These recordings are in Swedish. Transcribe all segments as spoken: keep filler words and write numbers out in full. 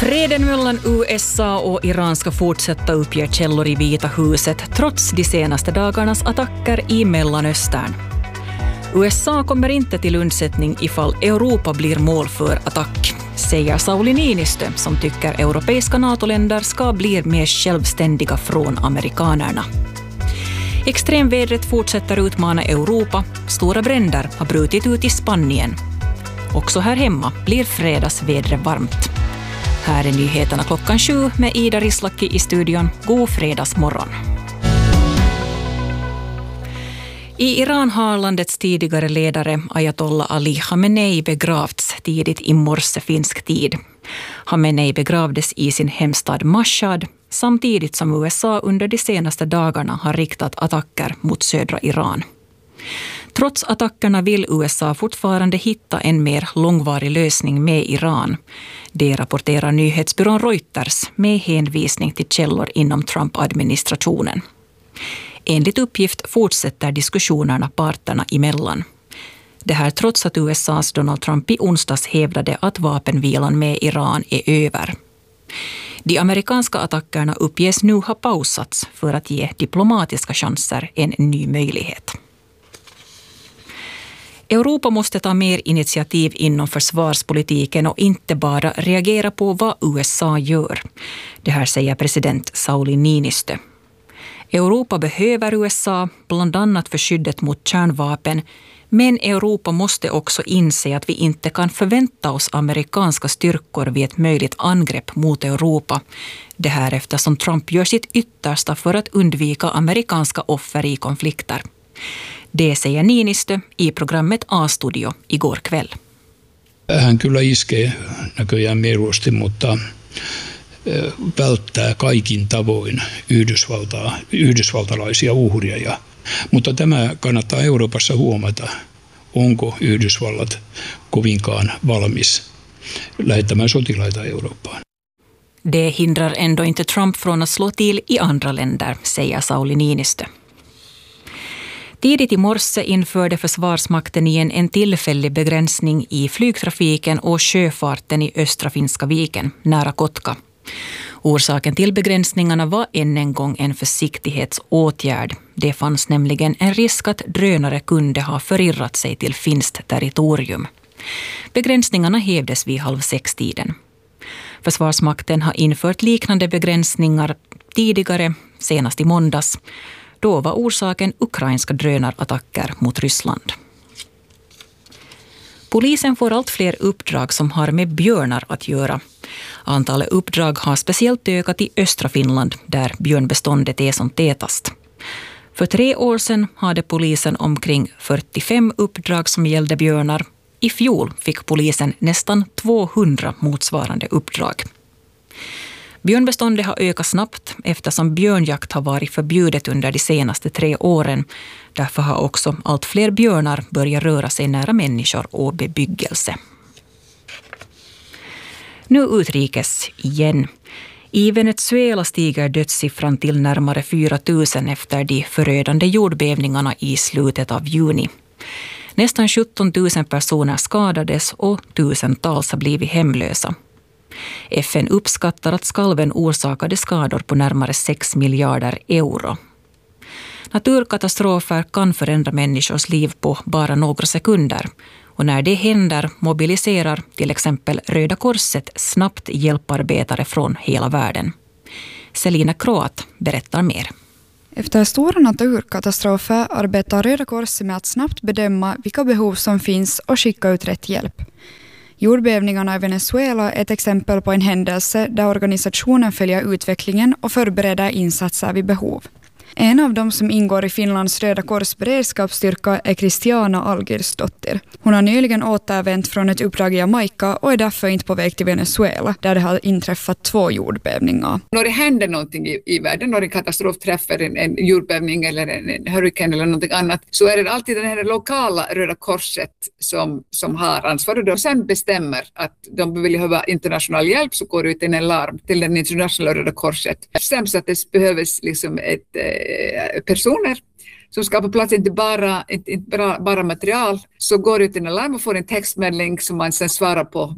Freden mellan U S A och Iran ska fortsätta, uppger källor i Vita huset trots de senaste dagarnas attacker i Mellanöstern. U S A kommer inte till undsättning ifall Europa blir mål för attack, säger Sauli Niinistö som tycker europeiska NATO-länder ska bli mer självständiga från amerikanerna. Extremvädret fortsätter utmana Europa. Stora bränder har brutit ut i Spanien. Också här hemma blir fredagsvädret varmt. Här är nyheterna klockan sju med Ida Rislaki i studion. God fredagsmorgon. I Iran har landets tidigare ledare Ayatollah Ali Khamenei begravts tidigt i morse finsk tid. Khamenei begravdes i sin hemstad Mashhad samtidigt som U S A under de senaste dagarna har riktat attacker mot södra Iran. Trots attackerna vill U S A fortfarande hitta en mer långvarig lösning med Iran. Det rapporterar nyhetsbyrån Reuters med hänvisning till källor inom Trump-administrationen. Enligt uppgift fortsätter diskussionerna parterna emellan. Det här trots att U S A:s Donald Trump i onsdags hävdade att vapenvilan med Iran är över. De amerikanska attackerna uppges nu ha pausats för att ge diplomatiska chanser en ny möjlighet. Europa måste ta mer initiativ inom försvarspolitiken och inte bara reagera på vad U S A gör. Det här säger president Sauli Niinistö. Europa behöver U S A, bland annat för skyddet mot kärnvapen, men Europa måste också inse att vi inte kan förvänta oss amerikanska styrkor vid ett möjligt angrepp mot Europa. Det här eftersom Trump gör sitt yttersta för att undvika amerikanska offer i konflikter. Det säger Niinistö i programmet A-studio igår kväll. Hän kyllä iskee näköjään mieluusti, mutta välttää kaikin tavoin Yhdysvaltaa, yhdysvaltalaisia uhria. Ja, mutta tämä kannattaa Euroopassa huomata, onko Yhdysvallat kovinkaan valmis lähettämään sotilaita Eurooppaan. Det hindrar ändå inte Trump från att slå till i andra länder, säger Sauli Niinistö. Tidigt i morse införde försvarsmakten igen en tillfällig begränsning i flygtrafiken och sjöfarten i östra Finska viken, nära Kotka. Orsaken till begränsningarna var än en gång en försiktighetsåtgärd. Det fanns nämligen en risk att drönare kunde ha förirrat sig till finskt territorium. Begränsningarna hävdes vid halv sex-tiden. Försvarsmakten har infört liknande begränsningar tidigare, senast i måndags. Då var orsaken ukrainska drönarattacker mot Ryssland. Polisen får allt fler uppdrag som har med björnar att göra. Antalet uppdrag har speciellt ökat i östra Finland, där björnbeståndet är som tätast. För tre år sedan hade polisen omkring fyrtiofem uppdrag som gällde björnar. I fjol fick polisen nästan tvåhundra motsvarande uppdrag. Björnbeståndet har ökat snabbt eftersom björnjakt har varit förbjudet under de senaste tre åren. Därför har också allt fler björnar börjat röra sig nära människor och bebyggelse. Nu utrikes igen. I Venezuela stiger dödssiffran till närmare fyra tusen efter de förödande jordbävningarna i slutet av juni. Nästan sjutton tusen personer skadades och tusentals har blivit hemlösa. F N uppskattar att skalven orsakade skador på närmare sex miljarder euro. Naturkatastrofer kan förändra människors liv på bara några sekunder. Och när det händer mobiliserar till exempel Röda Korset snabbt hjälparbetare från hela världen. Selina Kroat berättar mer. Efter stora naturkatastrofer arbetar Röda Korset med att snabbt bedöma vilka behov som finns och skicka ut rätt hjälp. Jordbävningarna i Venezuela är ett exempel på en händelse där organisationen följer utvecklingen och förbereder insatser vid behov. En av dem som ingår i Finlands Röda Kors beredskapsstyrka är Christiana Algirsdottir. Hon har nyligen återvänt från ett uppdrag i Jamaica och är därför inte på väg till Venezuela, där det har inträffat två jordbävningar. När det händer någonting i, i världen, när en katastrof träffar en, en jordbävning eller en, en hurrikan eller någonting annat, så är det alltid den här lokala Röda Korset som, som har ansvaret och sen bestämmer att de vill behöva internationell hjälp, så går ut en larm till den internationella Röda Korset. Sen så att det behövs liksom ett personer som ska på plats, inte bara, inte bara, bara material, så går ut en alarm och får en textmeddelning som man sen svarar på.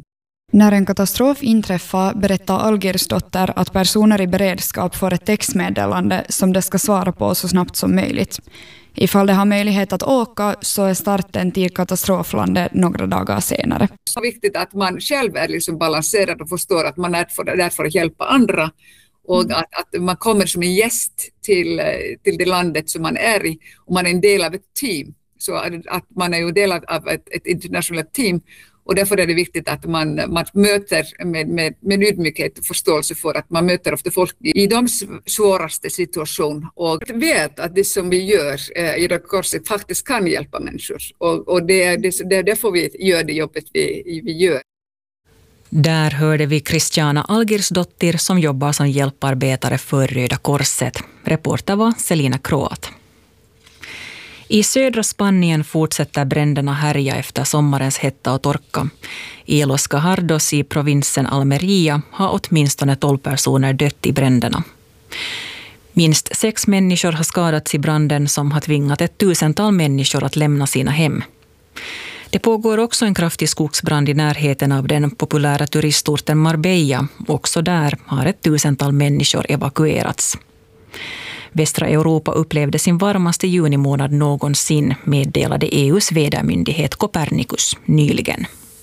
När en katastrof inträffar berättar Algirsdotter att personer i beredskap får ett textmeddelande som de ska svara på så snabbt som möjligt. Ifall de har möjlighet att åka så är starten till katastroflandet några dagar senare. Det är viktigt att man själv är liksom balanserad och förstår att man är där för att hjälpa andra. Och mm. att, att man kommer som en gäst till, till det landet som man är i. Och man är en del av ett team. Så att, att man är ju del av ett, ett internationellt team. Och därför är det viktigt att man, man möter med, med, med ödmjukhet och förståelse för att man möter ofta folk i de svåraste situationer och vet att det som vi gör eh, i Röda Korset faktiskt kan hjälpa människor. Och, och det är det, det, därför vi gör det jobbet vi, vi gör. Där hörde vi Christiana Algirsdottir som jobbar som hjälparbetare för Röda Korset. Reporter var Selina Kroat. I södra Spanien fortsätter bränderna härja efter sommarens hetta och torka. I Los Gajardos i provinsen Almeria har åtminstone tolv personer dött i bränderna. Minst sex människor har skadats i branden som har tvingat ett tusental människor att lämna sina hem. Det pågår också en kraftig skogsbrand i närheten av den populära turistorten Marbella. Också där har ett tusental människor evakuerats. Västra Europa upplevde sin varmaste junimånad någonsin, meddelade E U:s vädermyndighet Copernicus nyligen.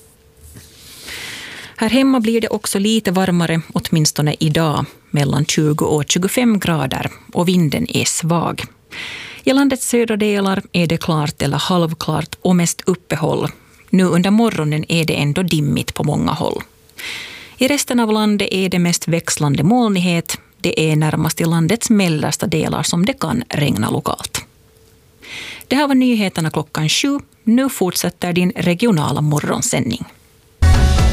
Här hemma blir det också lite varmare, åtminstone idag, mellan tjugo och tjugofem grader, och vinden är svag. I landets södra delar är det klart eller halvklart och mest uppehåll. Nu under morgonen är det ändå dimmigt på många håll. I resten av landet är det mest växlande molnighet. Det är närmast i landets mellersta delar som det kan regna lokalt. Det här var nyheterna klockan sju. Nu fortsätter din regionala morgonsändning.